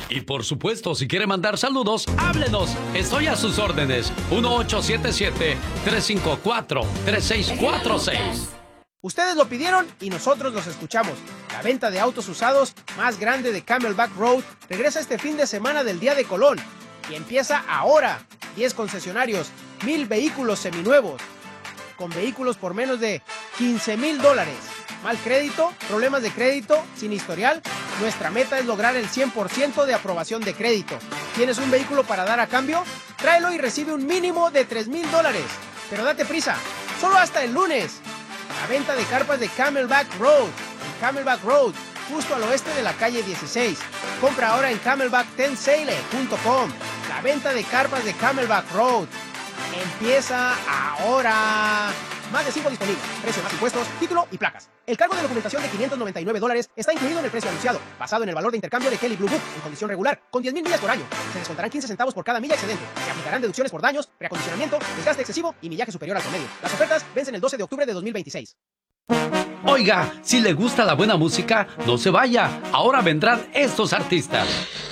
Y por supuesto, si quiere mandar saludos, háblenos. Estoy a sus órdenes. 1877-354-3646. Ustedes lo pidieron y nosotros los escuchamos. La venta de autos usados más grande de Camelback Road regresa este fin de semana del Día de Colón. Y empieza ahora. 10 concesionarios, 1,000 vehículos seminuevos. Con vehículos por menos de $15,000. ¿Mal crédito? ¿Problemas de crédito? ¿Sin historial? Nuestra meta es lograr el 100% de aprobación de crédito. ¿Tienes un vehículo para dar a cambio? Tráelo y recibe un mínimo de $3,000. Pero date prisa, solo hasta el lunes. La venta de carpas de Camelback Road. En Camelback Road, justo al oeste de la calle 16. Compra ahora en camelback10sale.com. La venta de carpas de Camelback Road empieza ahora. Más de 5 disponibles. Precio más impuestos, título y placas. El cargo de documentación de $599 está incluido en el precio anunciado, basado en el valor de intercambio de Kelley Blue Book en condición regular, con 10,000 millas por año. Se descontarán 15 centavos por cada milla excedente. Se aplicarán deducciones por daños, reacondicionamiento, desgaste excesivo y millaje superior al promedio. Las ofertas vencen el 12 de octubre de 2026. Oiga, si le gusta la buena música, no se vaya. Ahora vendrán estos artistas.